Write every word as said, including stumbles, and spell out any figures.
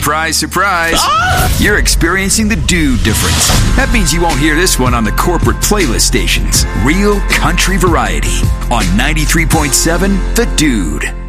Surprise, surprise. Ah! You're experiencing the Dude difference. That means you won't hear this one on the corporate playlist stations. Real country variety on ninety-three point seven The Dude.